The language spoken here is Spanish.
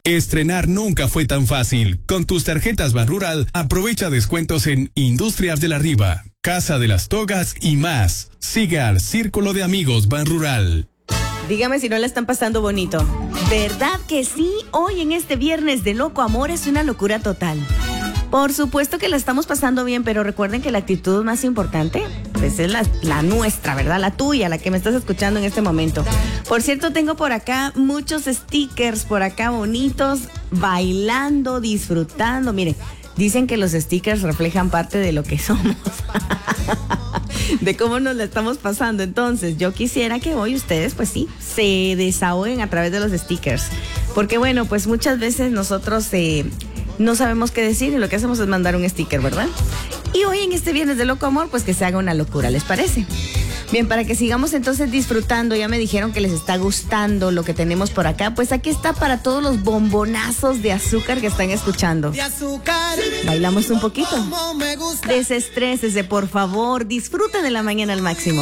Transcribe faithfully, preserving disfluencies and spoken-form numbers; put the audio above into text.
Estrenar nunca fue tan fácil. Con tus tarjetas Banrural, aprovecha descuentos en Industrias de la Riva, Casa de las Togas y más. Siga al Círculo de Amigos Banrural. Dígame si no la están pasando bonito. ¿Verdad que sí? Hoy en este viernes de Loco Amor es una locura total. Por supuesto que la estamos pasando bien, pero recuerden que la actitud más importante, pues es la, la nuestra, ¿verdad? La tuya, la que me estás escuchando en este momento. Por cierto, tengo por acá muchos stickers por acá bonitos, bailando, disfrutando. Miren, dicen que los stickers reflejan parte de lo que somos. De cómo nos la estamos pasando. Entonces, yo quisiera que hoy ustedes, pues sí, se desahoguen a través de los stickers. Porque bueno, pues muchas veces nosotros eh, no sabemos qué decir y lo que hacemos es mandar un sticker, ¿verdad? Y hoy en este viernes de Loco Amor, pues que se haga una locura, ¿les parece? Bien, para que sigamos entonces disfrutando, ya me dijeron que les está gustando lo que tenemos por acá, pues aquí está para todos los bombonazos de azúcar que están escuchando. De azúcar. Bailamos un poquito. Desestrésense, por favor, disfruten de la mañana al máximo.